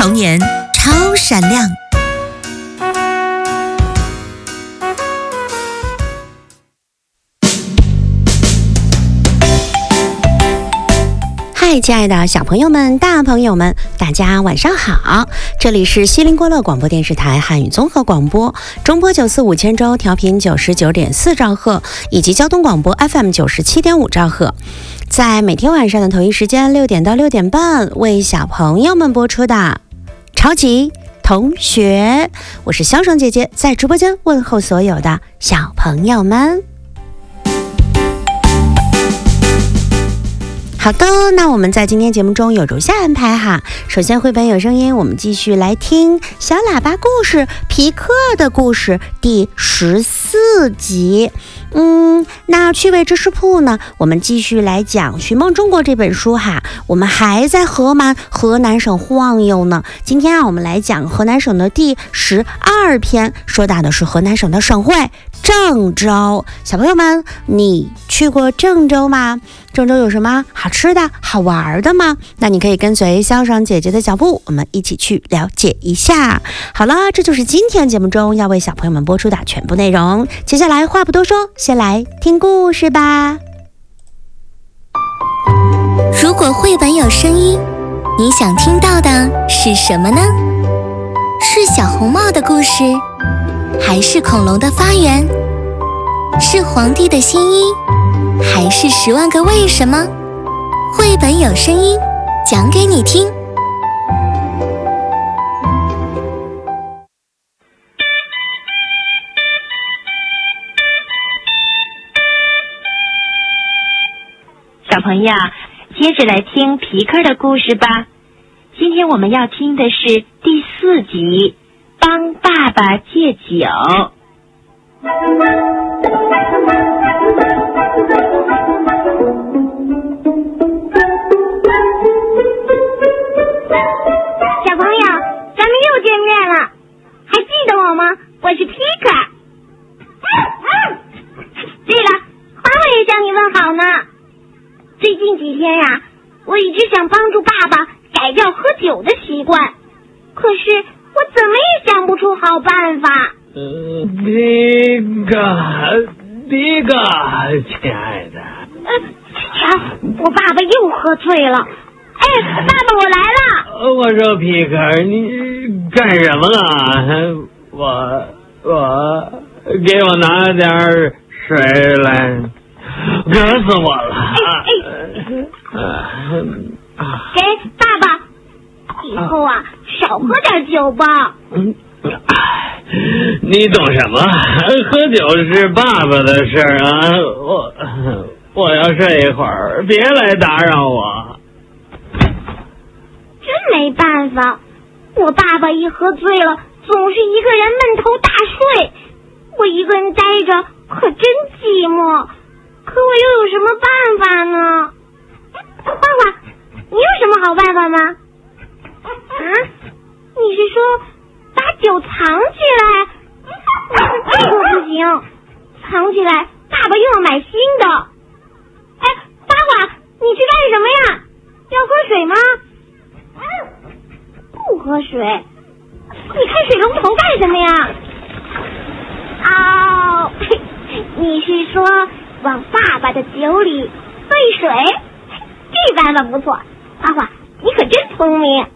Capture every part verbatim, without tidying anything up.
童年超闪亮。 嗨，亲爱的小朋友们、大朋友们，大家晚上好！这里是西林郭勒广播电视台汉语综合广播，中波九四五千州调频九十九点四兆赫，以及交通广播 F M 九十七点五兆赫，在每天晚上的同一时间六点到六点半为小朋友们播出的超级同学，我是肖爽姐姐，在直播间问候所有的小朋友们。好的，那我们在今天节目中有如下安排哈。首先，绘本有声音，我们继续来听小喇叭故事皮克的故事第十四集。嗯，那趣味知识铺呢，我们继续来讲《寻梦中国》这本书哈。我们还在河南河南省晃悠呢。今天啊，我们来讲河南省的第十二篇，说到的是河南省的省会郑州。小朋友们，你去过郑州吗？郑州有什么好吃的好玩的吗？那你可以跟随肖爽姐姐的脚步，我们一起去了解一下。好了，这就是今天节目中要为小朋友们播出的全部内容。接下来话不多说，先来听故事吧。 如果绘本有声音，你想听到的是什么呢？是小红帽的故事，还是恐龙的发源？是皇帝的新衣，还是十万个为什么？绘本有声音，讲给你听。 小朋友，接着来听皮克的故事吧。今天我们要听的是第四集，帮爸爸戒酒。 小朋友，咱们又见面了，还记得我吗？我是皮克。对了，花花也向你问好呢。最近几天呀、啊，我一直想帮助爸爸改掉喝酒的习惯，可是我怎么也想不出好办法。 嗯，皮克，皮克，亲爱的。 呃，瞧，我爸爸又喝醉了。哎，爸爸，我来了。 我说皮克，你干什么了？我我给我拿点水来，渴死我了。 哎哎，给爸爸，以后啊少喝点酒吧。 嗯，你懂什么？喝酒是爸爸的事儿啊！我我要睡一会儿，别来打扰我。 真没办法，我爸爸一喝醉了，总是一个人闷头大睡，我一个人待着可真寂寞。可我又有什么办法呢？花花，你有什么好办法吗？啊？你是说把酒藏起来？这可不行，藏起来爸爸又要买新的。哎，花花，你去干什么呀？要喝水吗？不喝水，你开水龙头干什么呀？哦，你是说往爸爸的酒里兑水？这办法不错，花花，你可真聪明。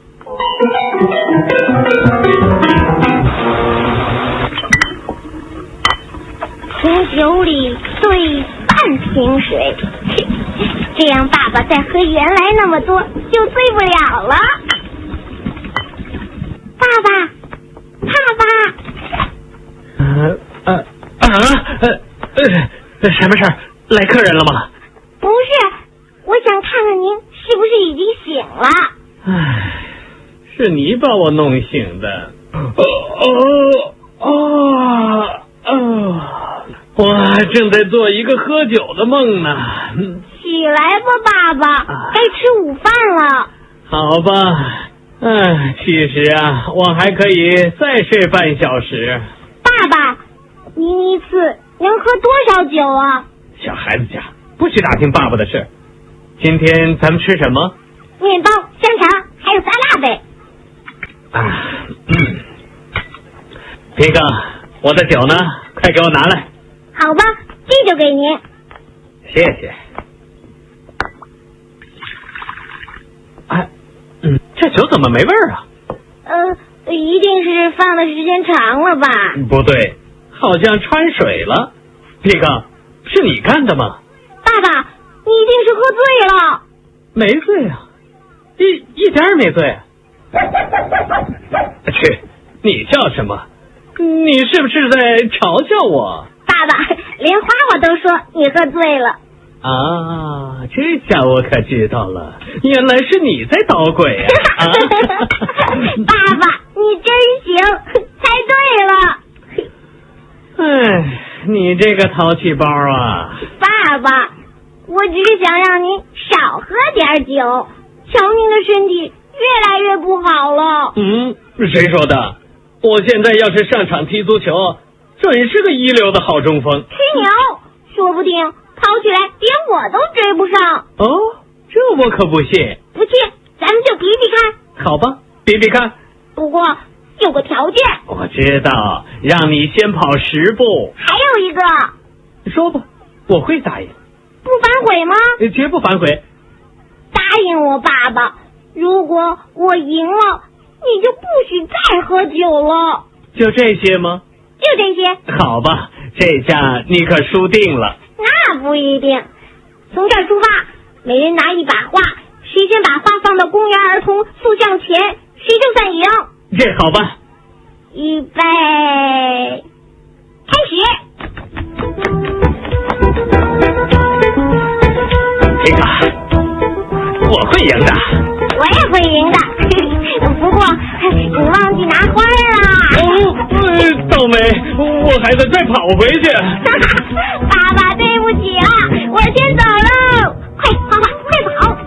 从酒里兑半瓶水，这样爸爸再喝原来那么多就醉不了了。爸爸，爸爸。 呃呃啊呃呃，什么事儿？来客人了吗？ 不是，我想看看您是不是已经醒了。 唉，是你把我弄醒的。哦哦哦，我正在做一个喝酒的梦呢。 起来吧，爸爸，该吃午饭了。 好吧。唉，其实啊，我还可以再睡半小时。 爸爸，您一次能喝多少酒啊？ 小孩子家不许打听爸爸的事。今天咱们吃什么？ 面包、香肠，还有沙拉呗。 啊，嗯，皮克，我的酒呢？快给我拿来。 好吧，这就给您。 谢谢。哎，嗯，这酒怎么没味儿啊？ 呃，一定是放的时间长了吧？ 不对，好像掺水了。皮克，是你干的吗？ 爸爸，你一定是喝醉了。 没醉啊，一一点也没醉。去，你叫什么？你是不是在嘲笑我？ 爸爸，连花花都说你喝醉了。 啊，这下我可知道了，原来是你在捣鬼啊！啊爸爸，你真行，猜对了。 哎，你这个淘气包啊！ 爸爸，我只是想让您少喝点酒，瞧您的身体越来越不好了。 嗯，谁说的？我现在要是上场踢足球，准是个一流的好中锋。 吹牛，说不定跑起来连我都追不上。 哦，这我可不信。 不信，咱们就比比看。 好吧，比比看。 不过有个条件。 我知道，让你先跑十步。 还有一个。 说吧，我会答应。 不反悔吗？ 绝不反悔。 答应我，爸爸，如果我赢了，你就不许再喝酒了。 就这些吗？ 就这些。 好吧，这下你可输定了。 那不一定。从这儿出发，每人拿一把花，谁先把花放到公园儿童塑像前，谁就算赢。 这好吧。 预备，开始。 皮克，我会赢的。 我也会赢的。不过你忘记拿花了。 哦，倒霉，我还得再跑回去。 爸爸，对不起了，我先走喽。快，花花，快跑！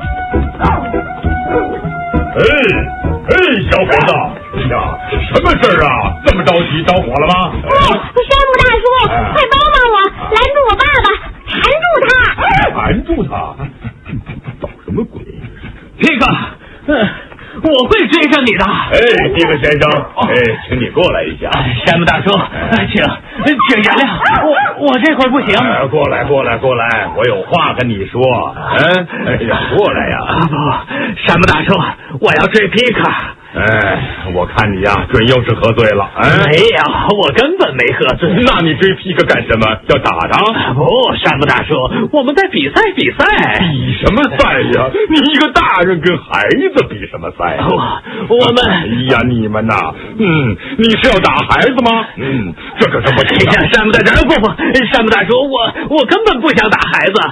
哎哎，小伙子呀，什么事儿啊？这么着急，着火了吗？ 哎，山姆大叔，快帮帮我，拦住我爸爸，缠住他！ 缠住他？搞什么鬼？ 皮克，嗯。我会追上你的。 哎，迪克先生，哎，请你过来一下。 山姆大叔，请请原谅，我我这会儿不行。 哎，过来，过来，过来，我有话跟你说。嗯，哎呀，过来呀！ 不，山姆大叔，我要追皮克。 哎，我看你呀，准又是喝醉了。哎， 没有，我根本没喝醉。 那你追皮克干什么？要打他？ 不，山姆大叔，我们在比赛比赛。 比什么赛呀？你一个大人跟孩子比什么赛？ 我我们， 哎呀，你们呐，嗯，你是要打孩子吗？嗯，这可是不行。 哎呀，山姆大叔，不不，山姆大叔，我我根本不想打孩子。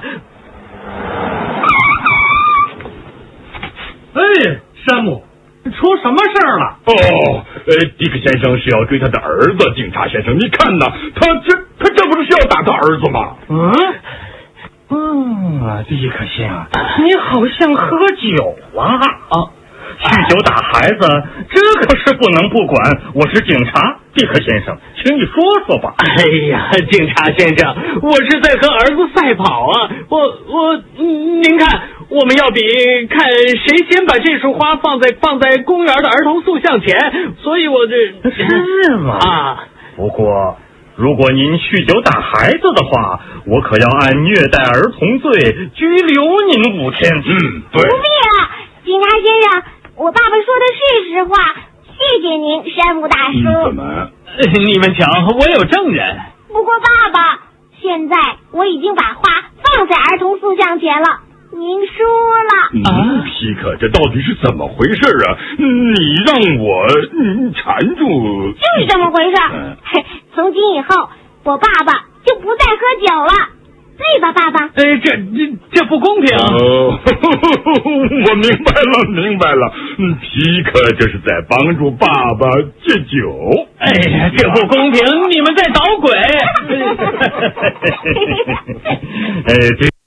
哎，山姆。出什么事儿了？ 哦，呃，迪克先生是要追他的儿子。警察先生，你看呐，他这他这不是要打他儿子吗？ 嗯，嗯，迪克先生，你好像喝酒了啊！ 酗酒打孩子，这可是不能不管。我是警察，迪克先生，请你说说吧。 哎呀，警察先生，我是在和儿子赛跑啊！我我，您看，我们要比看谁先把这束花放在放在公园的儿童塑像前，所以我这是吗？ 啊， 不过。如果您酗酒打孩子的话，我可要按虐待儿童罪拘留您五天。 嗯，对。 不必了，警察先生，我爸爸说的是实话，谢谢您，山姆大叔。 嗯、怎么？ 你们瞧，我有证人。 不过爸爸，现在我已经把花放在儿童塑像前了。您说了。 嗯，皮克，这到底是怎么回事啊？你让我嗯缠住。 就是这么回事。嗯、从今以后，我爸爸就不再喝酒了，对吧，爸爸？ 哎，这这这不公平。 哦，我明白了，明白了。嗯，皮克这是在帮助爸爸戒酒。 哎呀，这不公平！你们在捣鬼。 哎，这。